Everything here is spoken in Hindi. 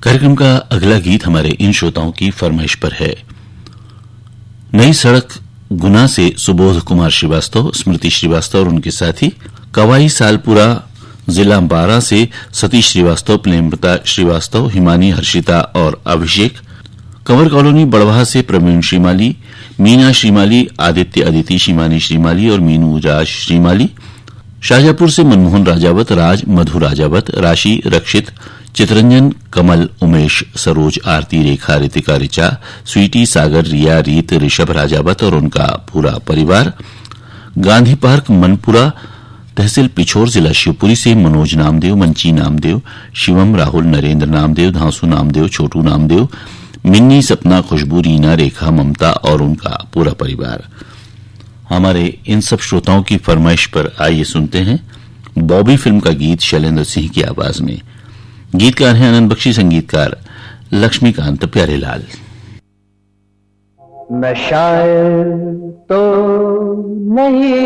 कार्यक्रम का अगला गीत हमारे इन श्रोताओं की फरमाइश पर है। नई सड़क गुना से सुबोध कुमार श्रीवास्तव, स्मृति श्रीवास्तव और उनके साथी, कवाई सालपुरा जिला बारा से सतीश श्रीवास्तव, प्रेमलता श्रीवास्तव, हिमानी, हर्षिता और अभिषेक, कंवर कॉलोनी बड़वाह से प्रवीण श्रीमाली, मीना श्रीमाली, आदित्य अदिति, शिमानी श्रीमाली और मीनू राज श्रीमाली, शाहजहापुर से मनमोहन राजावत, राज मधु राजावत, राशि, रक्षित, चितरंजन, कमल, उमेश, सरोज, आरती, रेखा, रितिका, ऋचा, स्वीटी, सागर, रिया, रीत, ऋषभ राजावत और उनका पूरा परिवार, गांधी पार्क मनपुरा तहसील पिछोर जिला शिवपुरी से मनोज नामदेव, मंची नामदेव, शिवम, राहुल, नरेंद्र नामदेव, धांसू नामदेव, छोटू नामदेव, मिन्नी, सपना, खुशबू, रीना, रेखा, ममता और उनका पूरा परिवार। हमारे इन सब श्रोताओं की फरमाइश पर आइए सुनते हैं बॉबी फिल्म का गीत शैलेंद्र सिंह की आवाज में। गीतकार हैं आनंद बख्शी, संगीतकार लक्ष्मीकांत प्यारेलाल। मैं शायर तो नहीं